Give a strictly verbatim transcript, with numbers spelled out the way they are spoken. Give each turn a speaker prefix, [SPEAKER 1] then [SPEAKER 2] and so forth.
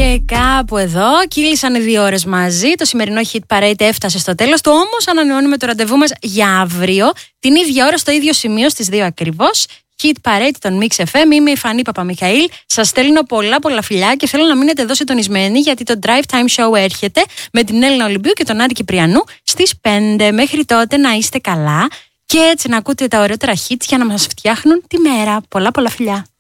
[SPEAKER 1] Και κάπου εδώ κύλησαν οι δύο ώρες μαζί. Το σημερινό Hit Parade έφτασε στο τέλος του. Όμως ανανεώνουμε το ραντεβού μας για αύριο, την ίδια ώρα, στο ίδιο σημείο, στις δύο ακριβώς. Hit Parade, τον Mix εφ εμ. Είμαι η Φανή Παπαμιχαήλ. Σας στέλνω πολλά πολλά φιλιά και θέλω να μείνετε εδώ συντονισμένοι, γιατί το Drive Time Show έρχεται με την Έλληνα Ολυμπίου και τον Άδη Κυπριανού στις πέντε. Μέχρι τότε να είστε καλά και έτσι να ακούτε τα ωραιότερα hits για να μας φτιάχνουν τη μέρα. Πολλά πολλά φιλιά.